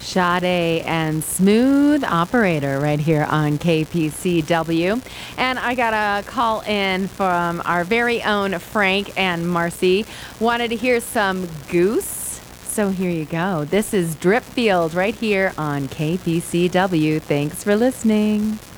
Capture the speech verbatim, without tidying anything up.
Sade and Smooth Operator right here on K P C W. And I got a call in from our very own Frank and Marcy. Wanted to hear some Goose. So here you go. This is Dripfield right here on K P C W. Thanks for listening.